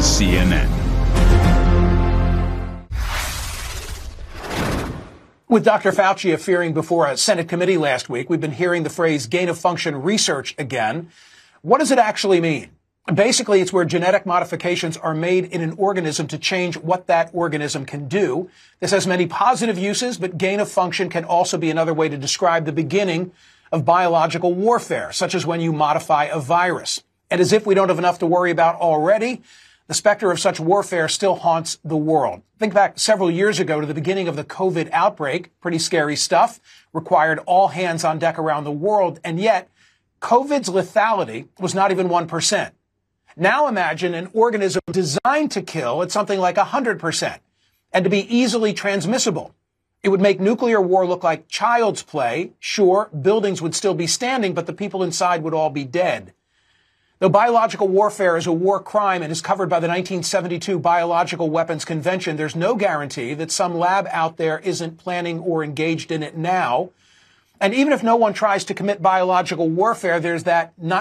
is CNN. With Dr. Fauci appearing before a Senate committee last week, we've been hearing the phrase gain-of-function research again. What does it actually mean? Basically, it's where genetic modifications are made in an organism to change what that organism can do. This has many positive uses, but gain-of-function can also be another way to describe the beginning of biological warfare, such as when you modify a virus. And as if we don't have enough to worry about already, the specter of such warfare still haunts the world. Think back several years ago to the beginning of the COVID outbreak. Pretty scary stuff. Required all hands on deck around the world. And yet, COVID's lethality was not even 1%. Now imagine an organism designed to kill at something like 100% and to be easily transmissible. It would make nuclear war look like child's play. Sure, buildings would still be standing, but the people inside would all be dead. Though biological warfare is a war crime and is covered by the 1972 Biological Weapons Convention, there's no guarantee that some lab out there isn't planning or engaged in it now. And even if no one tries to commit biological warfare, there's that not